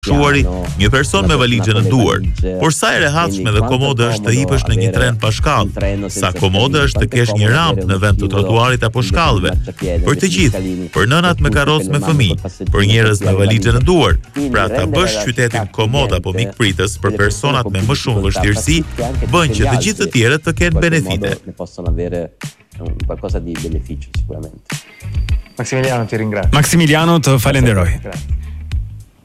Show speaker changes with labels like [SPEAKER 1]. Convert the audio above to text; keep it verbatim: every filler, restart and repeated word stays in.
[SPEAKER 1] shuari një person me valizhe në duar. Por sa e rehatshme dhe komode është të hipësh në një tren pa shkallë, sa komode është të kesh një rampë në vend të trotuarit apo shkallëve. Për të gjithë, për nënat me karrocë me fëmijë, për njerëz me valizhe në duar, pra ta bësh qytetin komod apo mikpritës për personat me më shumë vështirësi, bën që të gjithë të tjerët të kenë benefite.
[SPEAKER 2] Maximiliano, ti ringrazio.
[SPEAKER 3] Maximiliano, të falenderoj.